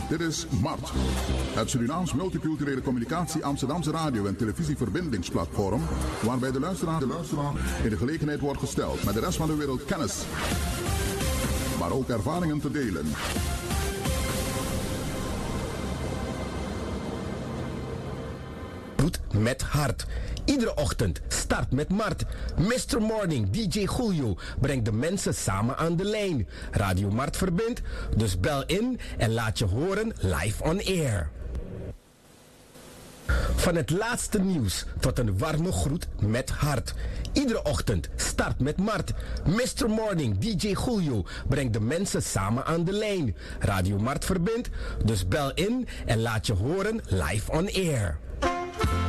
Dit is MART, het Surinaams Multiculturele Communicatie Amsterdamse radio- en televisieverbindingsplatform, waarbij de luisteraar in de gelegenheid wordt gesteld met de rest van de wereld kennis, maar ook ervaringen te delen. Met hart. Iedere ochtend start met Mart. Mr. Morning, DJ Julio brengt de mensen samen aan de lijn. Radio Mart verbindt, dus bel in en laat je horen live on air. Van het laatste nieuws tot een warme groet met hart. Iedere ochtend start met Mart. Mr. Morning, DJ Julio brengt de mensen samen aan de lijn. Radio Mart verbindt, dus bel in en laat je horen live on air.